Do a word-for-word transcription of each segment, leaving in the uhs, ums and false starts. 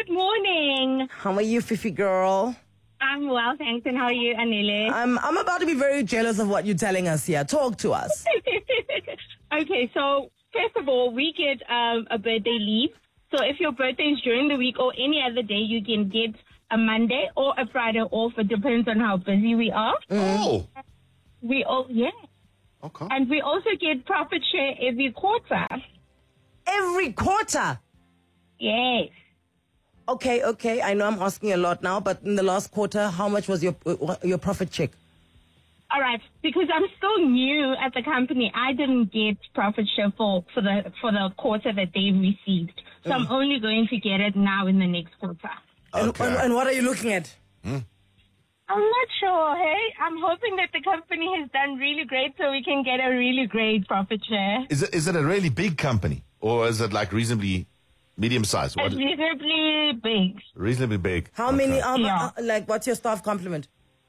good morning. How are you, Fifi girl? I'm well, thanks. And how are you, Anile? I'm I'm about to be very jealous of what you're telling us here. Talk to us. Okay, so first of all, we get um, a birthday leave. So if your birthday is during the week or any other day, you can get a Monday or a Friday off. It depends on how busy we are. Oh. We all yeah. Okay. And we also get profit share every quarter. Every quarter? Yes. Okay, okay. I know I'm asking a lot now, but in the last quarter, how much was your uh, your profit check? All right, because I'm still new at the company, I didn't get profit share for, for the for the quarter that they received. So mm. I'm only going to get it now in the next quarter. Okay. And, and, and what are you looking at? Hmm? I'm not sure, hey? I'm hoping that the company has done really great so we can get a really great profit share. Is it is it a really big company? Or is it like reasonably medium-sized? It's reasonably big. Reasonably big. How okay. many, um, Yeah. uh, like, what's your staff complement?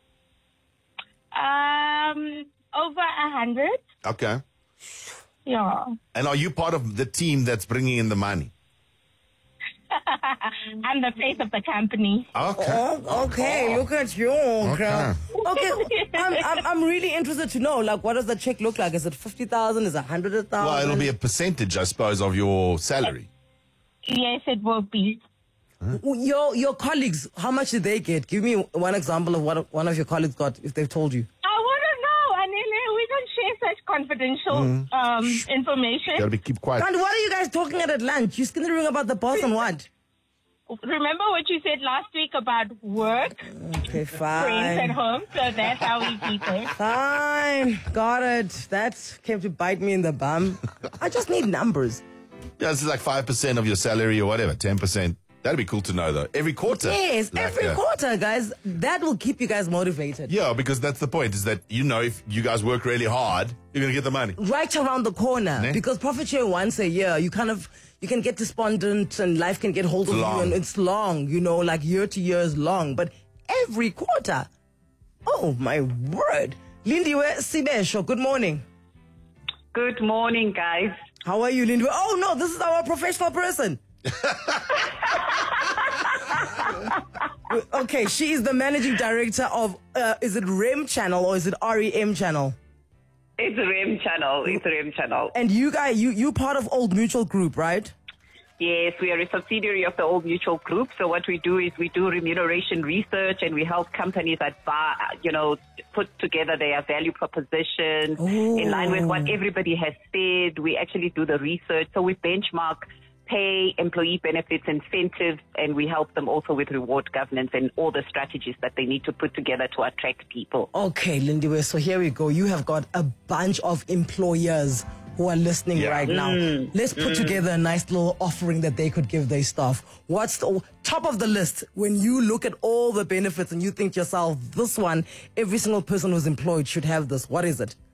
Um, over a hundred. Okay. Yeah. And are you part of the team that's bringing in the money? I'm the face of the company. Okay. Oh, okay. Look at you, girl. Okay. I'm, I'm, I'm really interested to know, like, what does the check look like? Is it fifty thousand? Is it one hundred thousand? Well, it'll be a percentage, I suppose, of your salary. Yes, it will be. Your your colleagues, how much did they get? Give me one example of what one of your colleagues got, if they've told you. I wouldn't know, Anile. We don't share such confidential Mm. um, information. Gotta be keep quiet. And what are you guys talking at at lunch? You skittering about the boss and what? Remember what you said last week about work? Okay, Friends at fine. home, so that's how we keep it. Fine. Got it. That came to bite me in the bum. I just need numbers. Yeah, this is like five percent of your salary or whatever, ten percent. That'd be cool to know, though. Every quarter. Yes, Like, every uh, quarter, guys. That will keep you guys motivated. Yeah, because that's the point, is that you know if you guys work really hard, you're going to get the money. Right around the corner. Ne? Because profit share once a year, you kind of, you can get despondent and life can get hold It's of long. you and it's long, you know, like year to year is long. But every quarter, oh my word. Lindiwe Sibesho, good morning. Good morning, guys. How are you, Lindiwe? Oh no, this is our professional person. Okay, she is the managing director of, uh, is it R E M channel or is it R E M channel? It's a R E M channel. It's a R E M channel. And you guys, you, you part of Old Mutual Group, right? Yes, we are a subsidiary of the Old Mutual Group. So what we do is we do remuneration research and we help companies that buy, you know, put together their value propositions Ooh. in line with what everybody has said. We actually do the research. So we benchmark pay, employee benefits, incentives, and we help them also with reward governance and all the strategies that they need to put together to attract people. Okay, Lindiwe, so here we go. You have got a bunch of employers who are listening Yeah. right now. Mm. Let's put together a nice little offering that they could give their staff. What's the top of the list when you look at all the benefits and you think to yourself, this one, every single person who's employed should have this? What is it?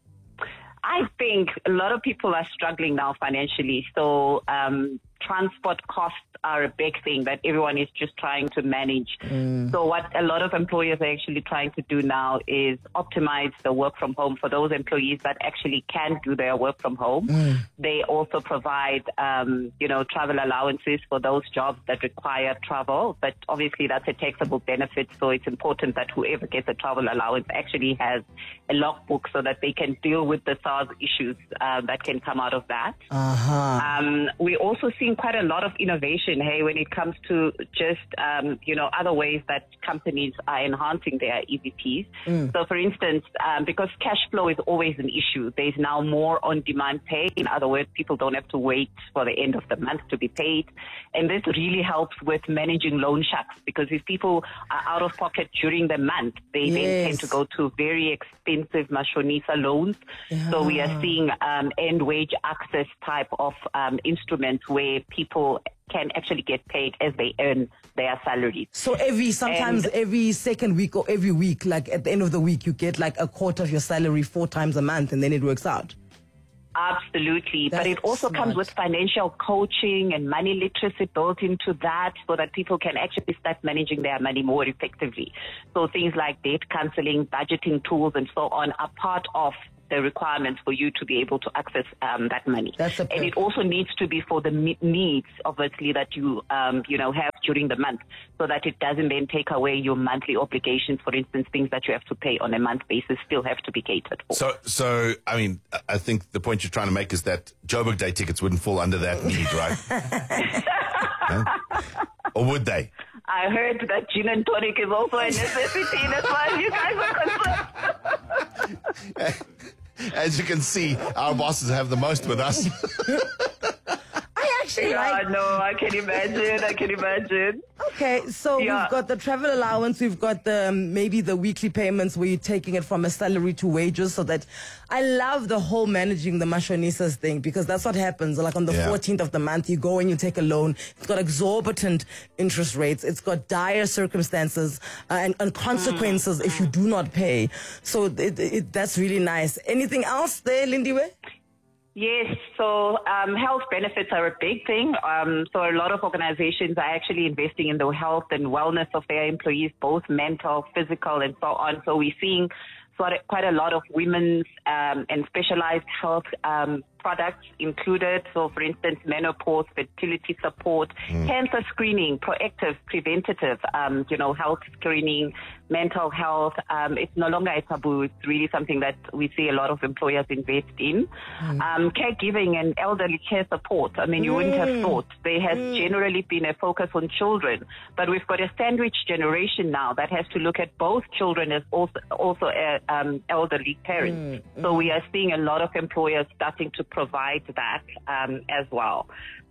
I think a lot of people are struggling now financially. So um, transport costs are a big thing that everyone is just trying to manage. Mm. So what a lot of employers are actually trying to do now is optimize the work from home for those employees that actually can do their work from home. Mm. They also provide, um, you know, travel allowances for those jobs that require travel. But obviously that's a taxable benefit. So it's important that whoever gets a travel allowance actually has a logbook so that they can deal with the SARS issues uh, that can come out of that. Uh-huh. Um, we're also seeing quite a lot of innovation, hey, when it comes to just, um, you know, other ways that companies are enhancing their E V Ps. Mm. So, for instance, um, because cash flow is always an issue, there's now more on-demand pay. In other words, people don't have to wait for the end of the month to be paid. And this really helps with managing loan sharks, because if people are out of pocket during the month, they yes. then tend to go to very expensive mashonisa loans. Yeah. So we are seeing um, end wage access type of um, instruments where people can actually get paid as they earn their salaries. So every, sometimes and every second week or every week, like at the end of the week, you get like a quarter of your salary four times a month and then it works out. Absolutely. That's but it also smart. comes with financial coaching and money literacy built into that so that people can actually start managing their money more effectively. So things like debt counseling, budgeting tools, and so on are part of the requirements for you to be able to access um, that money. That's a and it also needs to be for the me- needs, obviously, that you, um, you know, have during the month so that it doesn't then take away your monthly obligations. For instance, things that you have to pay on a month basis still have to be catered for. So, so I mean, I think the point you're trying to make is that Joburg Day tickets wouldn't fall under that need, right? Huh? Or would they? I heard that gin and tonic is also a necessity, and as far as you guys are concerned. As you can see, our bosses have the most with us. Actually, Yeah, like, no, I can imagine. I can imagine. okay, so Yeah. we've got the travel allowance, we've got the um, maybe the weekly payments where you're taking it from a salary to wages, so that I love the whole managing the mashonisas thing, because that's what happens. Like on the Yeah. fourteenth of the month, you go and you take a loan. It's got exorbitant interest rates. It's got dire circumstances uh, and, and consequences if you do not pay. So it, it, that's really nice. Anything else there, Lindiwe? Yes, so um, health benefits are a big thing. Um, so a lot of organizations are actually investing in the health and wellness of their employees, both mental, physical, and so on. So we're seeing sort of quite a lot of women's um, and specialized health um, products included. So, for instance, menopause, fertility support, mm. cancer screening, proactive, preventative, um, you know, health screening, mental health. Um, it's no longer a taboo. It's really something that we see a lot of employers invest in. Mm. Um, caregiving and elderly care support. I mean, you mm. wouldn't have thought. There has mm. generally been a focus on children, but we've got a sandwich generation now that has to look at both children as also, also uh, um, elderly parents. Mm. So we are seeing a lot of employers starting to provide that um, as well.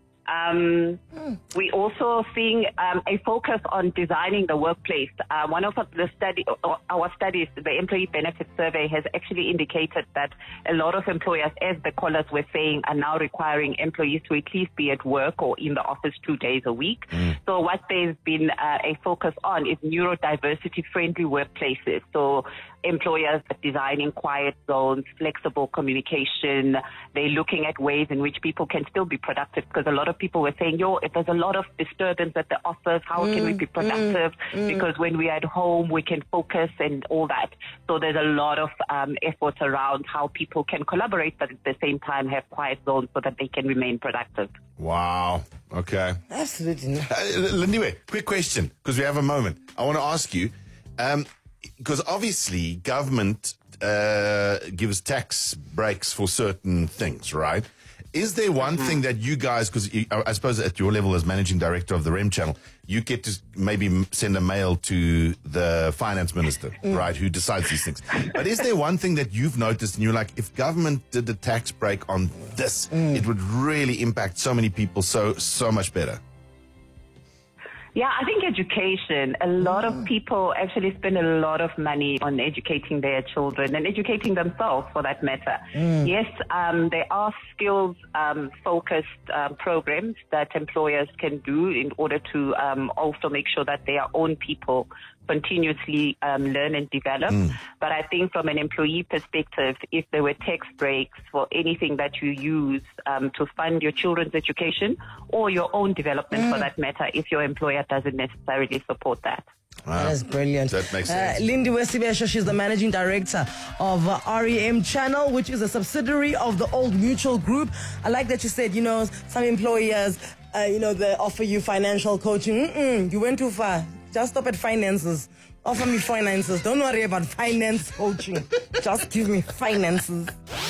Um, mm. We also seeing um, a focus on designing the workplace. Uh, one of the study, our studies, the Employee Benefit Survey, has actually indicated that a lot of employers, as the callers were saying, are now requiring employees to at least be at work or in the office two days a week. Mm. So what there's been uh, a focus on is neurodiversity-friendly workplaces. So employers are designing quiet zones, flexible communication. They're looking at ways in which people can still be productive, because a lot of people were saying, yo, if there's a lot of disturbance at the office, how mm, can we be productive? Mm, mm. Because when we're at home, we can focus and all that. So there's a lot of um, effort around how people can collaborate, but at the same time have quiet zones so that they can remain productive. Wow. Okay. Absolutely. Uh, Lindiwe, quick question, because we have a moment. I want to ask you, um, because obviously government uh, gives tax breaks for certain things, right? Is there one mm-hmm. thing that you guys, because I suppose at your level as managing director of the R E M channel, you get to maybe send a mail to the finance minister, mm. right, who decides these things. But is there one thing that you've noticed and you're like, if government did a tax break on this, mm. it would really impact so many people so, so much better? Yeah, I think education. A lot of people actually spend a lot of money on educating their children and educating themselves, for that matter. Mm. Yes, um, there are skills-focused um, um, programs that employers can do in order to um, also make sure that their own people continuously um, learn and develop. Mm. But I think from an employee perspective, if there were tax breaks for anything that you use um, to fund your children's education or your own development, mm. for that matter, if your employer doesn't necessarily support that. Wow. That is brilliant. That makes sense. Uh, Lindiwe Sibesha, she's the managing director of uh, R E M Channel, which is a subsidiary of the Old Mutual Group. I like that you said, you know, some employers, uh, you know, they offer you financial coaching. Mm-mm, you went too far. Just stop at finances. Offer me finances. Don't worry about finance coaching. Just give me finances.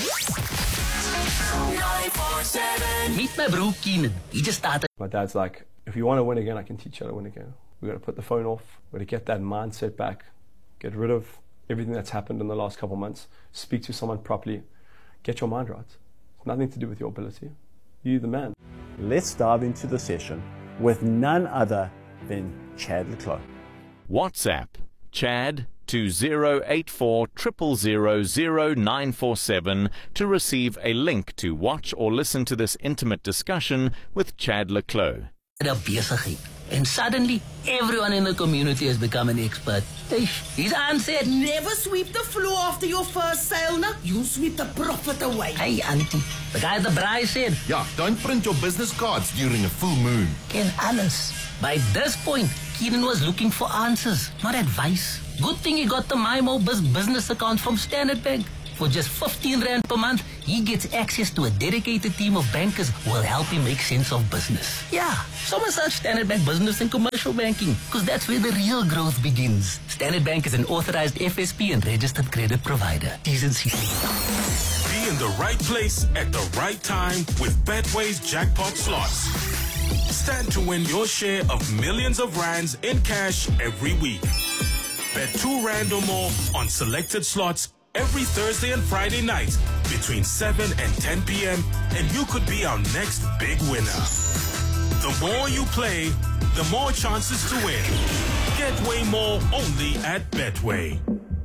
Meet my bro Keenan. He just started. My dad's like, if you want to win again, I can teach you how to win again. We've got to put the phone off. We've got to get that mindset back. Get rid of everything that's happened in the last couple of months. Speak to someone properly. Get your mind right. It's nothing to do with your ability. You're the man. Let's dive into the session with none other than Chad le Clos. WhatsApp Chad to zero eight four zero zero zero zero nine four seven to receive a link to watch or listen to this intimate discussion with Chad le Clos. And suddenly, everyone in the community has become an expert. His aunt said, never sweep the floor after your first sale, now. You sweep the profit away. Hey, auntie. The guy at the braai said, yeah, don't print your business cards during a full moon. Ken alles. By this point, Keenan was looking for answers, not advice. Good thing he got the MyMo Biz business account from Standard Bank. For just fifteen rand per month, he gets access to a dedicated team of bankers who will help him make sense of business. Yeah, so massage Standard Bank Business and Commercial Banking, because that's where the real growth begins. Standard Bank is an authorized F S P and registered credit provider. T's and C's. Be in the right place at the right time with Betway's jackpot slots. Stand to win your share of millions of rands in cash every week. Bet two rand or more on selected slots every Thursday and Friday night between seven and ten p.m. and you could be our next big winner. The more you play, the more chances to win. Get way more only at Betway.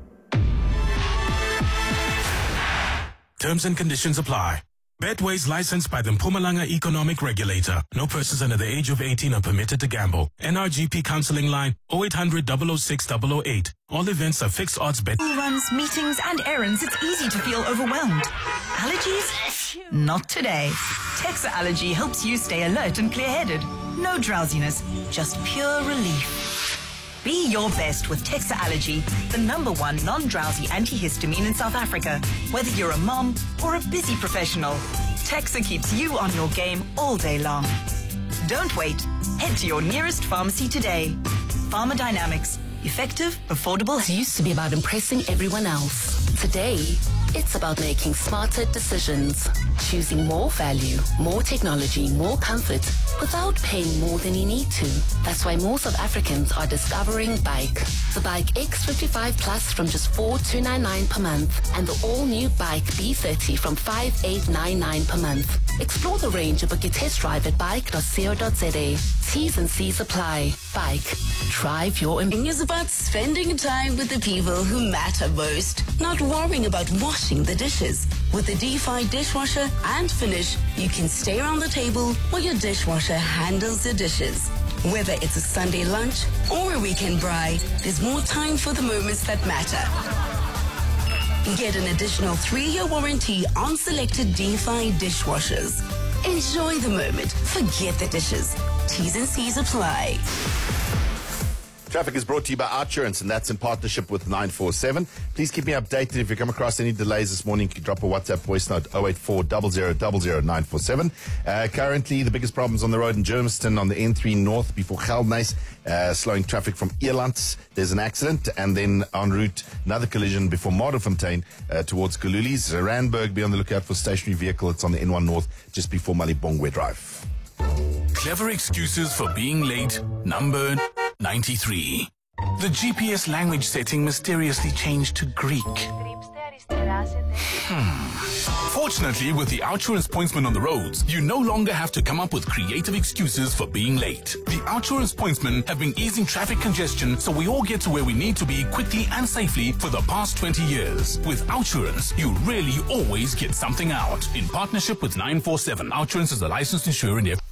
Terms and conditions apply. Betway is licensed by the Mpumalanga Economic Regulator. No persons under the age of eighteen are permitted to gamble. N R G P Counseling Line oh eight hundred, double oh six, double oh eight. All events are fixed odds bet. School runs, meetings and errands, it's easy to feel overwhelmed. Allergies? Not today. Texa Allergy helps you stay alert and clear-headed. No drowsiness, just pure relief. Be your best with Texa Allergy, the number one non-drowsy antihistamine in South Africa. Whether you're a mom or a busy professional, Texa keeps you on your game all day long. Don't wait. Head to your nearest pharmacy today. Pharmadynamics. Effective, affordable. It used to be about impressing everyone else. Today, it's about making smarter decisions. Choosing more value, more technology, more comfort, without paying more than you need to. That's why more South Africans are discovering Bike. The Bike X fifty-five Plus from just four thousand two hundred ninety-nine per month, and the all-new Bike B thirty from five thousand eight hundred ninety-nine per month. Explore the range and book your test drive at bike dot co dot za. T's and C's apply. Bike. Drive your... It's about spending time with the people who matter most, not worrying about washing the dishes. With the D five dishwasher and Finish, you can stay around the table while your dishwasher handles the dishes. Whether it's a Sunday lunch or a weekend braai, there's more time for the moments that matter. Get an additional three-year warranty on selected D five dishwashers. Enjoy the moment. Forget the dishes. T's and C's apply. Traffic is brought to you by Outsurance, and that's in partnership with nine four seven. Please keep me updated. If you come across any delays this morning, you can drop a WhatsApp voice note oh eight four, zero zero zero zero, nine four seven. Uh, currently, the biggest problems on the road in Germiston on the N three North before Geldnys, uh, slowing traffic from Elands. There's an accident, and then en route, another collision before Modderfontein uh, towards Gululis. Randburg, be on the lookout for stationary vehicle. It's on the N one North just before Malibongwe Drive. Clever excuses for being late, number ninety-three. The G P S language setting mysteriously changed to Greek. Hmm. Fortunately, with the Outsurance Pointsman on the roads, you no longer have to come up with creative excuses for being late. The Outsurance Pointsmen have been easing traffic congestion so we all get to where we need to be quickly and safely for the past twenty years. With Outsurance, you really always get something out. In partnership with nine four seven, Outsurance is a licensed insurer in F